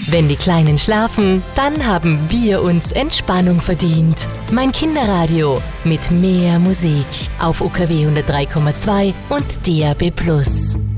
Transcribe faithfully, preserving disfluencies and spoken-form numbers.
Wenn die Kleinen schlafen, dann haben wir uns Entspannung verdient. Mein Kinderradio mit mehr Musik auf U K W hundertdrei Komma zwei und D A B Plus.